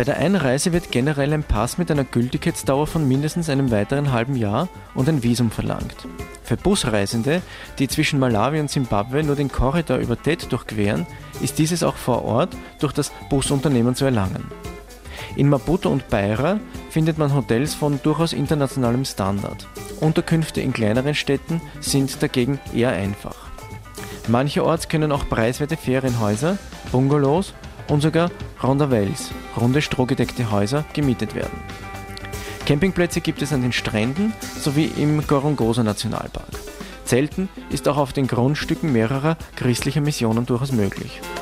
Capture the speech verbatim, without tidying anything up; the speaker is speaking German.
Bei der Einreise wird generell ein Pass mit einer Gültigkeitsdauer von mindestens einem weiteren halben Jahr und ein Visum verlangt. Für Busreisende, die zwischen Malawi und Simbabwe nur den Korridor über Tete durchqueren, ist dieses auch vor Ort durch das Busunternehmen zu erlangen. In Maputo und Beira findet man Hotels von durchaus internationalem Standard. Unterkünfte in kleineren Städten sind dagegen eher einfach. Mancherorts können auch preiswerte Ferienhäuser, Bungalows und sogar Rondavels, runde strohgedeckte Häuser, gemietet werden. Campingplätze gibt es an den Stränden sowie im Gorongosa-Nationalpark. Zelten ist auch auf den Grundstücken mehrerer christlicher Missionen durchaus möglich.